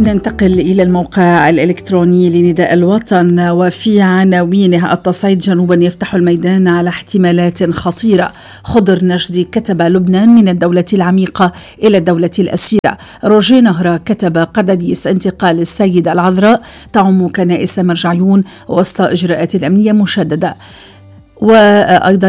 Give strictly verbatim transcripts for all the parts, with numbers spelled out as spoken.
ننتقل إلى الموقع الإلكتروني لنداء الوطن، وفي عناوينه: التصعيد جنوبا يفتح الميدان على احتمالات خطيرة. خضر نجدي كتب: لبنان من الدولة العميقة إلى الدولة الأسيرة. روجيه نهرة كتب: قداديس انتقال السيدة العذراء تعم كنائس مرجعيون وسط إجراءات أمنية مشددة. وأيضا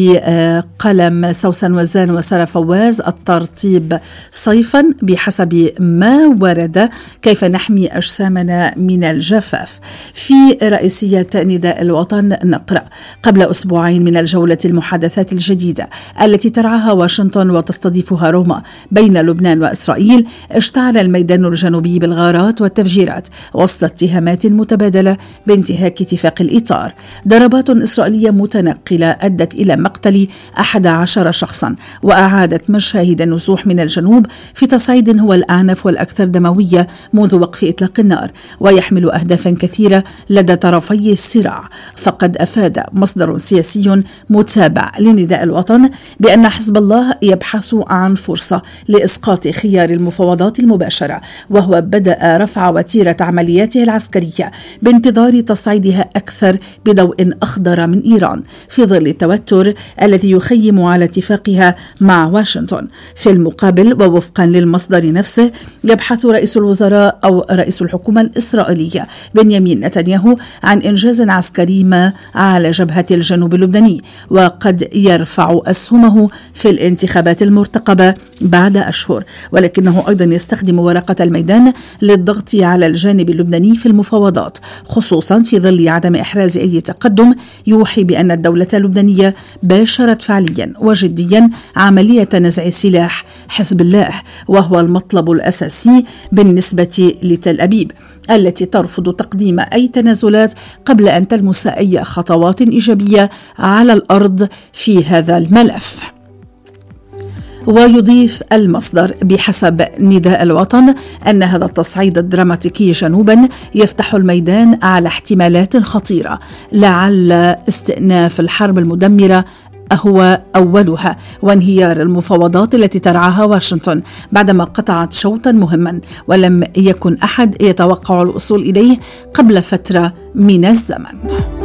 بقلم سوسن وزان وسارة فواز: الترطيب صيفا بحسب ما ورد، كيف نحمي أجسامنا من الجفاف. في رئيسية نداء الوطن نقرأ: قبل أسبوعين من الجولة المحادثات الجديدة التي ترعاها واشنطن وتستضيفها روما بين لبنان وإسرائيل، اشتعل الميدان الجنوبي بالغارات والتفجيرات وسط اتهامات متبادلة بانتهاك اتفاق الإطار. ضربات إسرائيلية متنقلة أدت إلى مقتل أحد عشر شخصا، وأعادت مشاهد النزوح من الجنوب في تصعيد هو الأعنف والأكثر دموية منذ وقف إطلاق النار، ويحمل أهدافا كثيرة لدى طرفي الصراع. فقد أفاد مصدر سياسي متابع لنداء الوطن بأن حزب الله يبحث عن فرصة لإسقاط خيار المفاوضات المباشرة، وهو بدأ رفع وتيرة عملياته العسكرية بانتظار تصعيدها أكثر بضوء أخضر من إيران في ظل التوتر الذي يخيم على اتفاقها مع واشنطن. في المقابل، ووفقا للمصدر نفسه، يبحث رئيس الوزراء أو رئيس الحكومة الإسرائيلية بنيامين نتنياهو عن إنجاز عسكري ما على جبهة الجنوب اللبناني، وقد يرفع أسهمه في الانتخابات المرتقبة بعد أشهر، ولكنه أيضا يستخدم ورقة الميدان للضغط على الجانب اللبناني في المفاوضات، خصوصا في ظل عدم إحراز أي تقدم يوحي بأن الدولة اللبنانية باشرت فعليا وجديا عملية نزع سلاح حزب الله، وهو المطلب الأساسي بالنسبة لتل أبيب التي ترفض تقديم أي تنازلات قبل أن تلمس أي خطوات إيجابية على الأرض في هذا الملف. ويضيف المصدر بحسب نداء الوطن أن هذا التصعيد الدراماتيكي جنوبا يفتح الميدان على احتمالات خطيرة، لعل استئناف الحرب المدمرة هو أولها، وانهيار المفاوضات التي ترعاها واشنطن بعدما قطعت شوطا مهما ولم يكن أحد يتوقع الوصول إليه قبل فترة من الزمن.